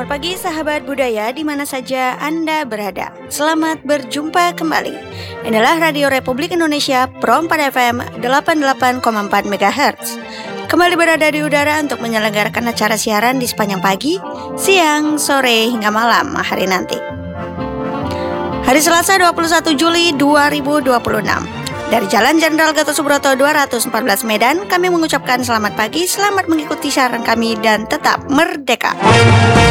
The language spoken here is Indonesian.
Selamat pagi sahabat budaya di mana saja Anda berada. Selamat berjumpa kembali. Inilah Radio Republik Indonesia Pro 4 FM 88,4 MHz. Kembali berada di udara untuk menyelenggarakan acara siaran di sepanjang pagi, siang, sore hingga malam hari nanti. Hari Selasa 21 Juli 2026. Dari Jalan Jenderal Gatot Subroto 214 Medan, kami mengucapkan selamat pagi, selamat mengikuti siaran kami dan tetap merdeka.